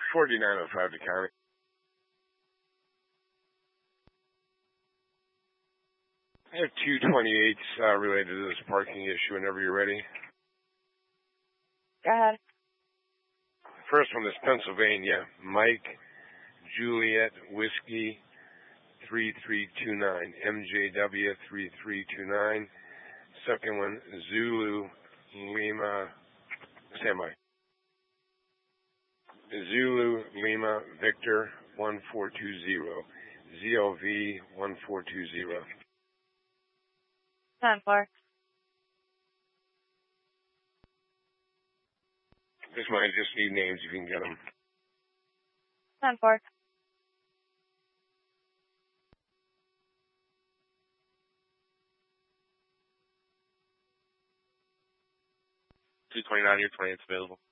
4905 to County. I have 228s related to this parking issue whenever you're ready. Go ahead. First one is Pennsylvania. Mike, Juliet, Whiskey, 3329. MJW 3329. Second one, Zulu, Lima, Standby. Zulu, Lima, Victor, 1420. ZLV 1420. 10-4. This might just need names if you can get them. 10-4. 229, your 20, it's available.